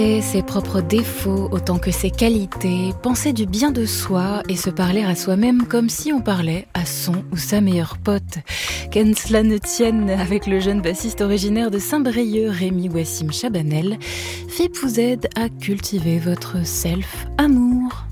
Et ses propres défauts autant que ses qualités, penser du bien de soi et se parler à soi-même comme si on parlait à son ou sa meilleure pote. Qu'en cela ne tienne, avec le jeune bassiste originaire de Saint-Brieuc, Rémi Wassim Chabanel, FIP vous aide à cultiver votre self-amour.